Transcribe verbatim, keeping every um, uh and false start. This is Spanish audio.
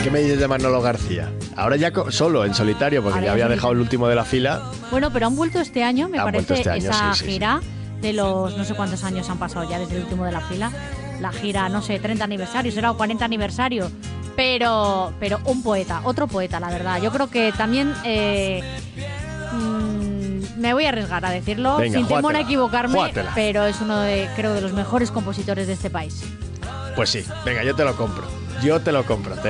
¿Qué me dices de Manolo García? Ahora ya co- solo, en solitario, porque Ahora ya ya había solitario. dejado el último de la fila. Bueno, pero han vuelto este año, me Han parece, vuelto este año, esa sí, sí, sí. gira de los no sé cuántos años han pasado ya desde el último de la fila. La gira, no sé, treinta aniversario, será o cuarenta aniversario. Pero, pero un poeta, otro poeta, la verdad. Yo creo que también eh, mm, me voy a arriesgar a decirlo, Venga, sin temor a júgatela, equivocarme, júgatela. pero es uno de, creo, de los mejores compositores de este país. Pues sí, venga, yo te lo compro. Yo te lo compro.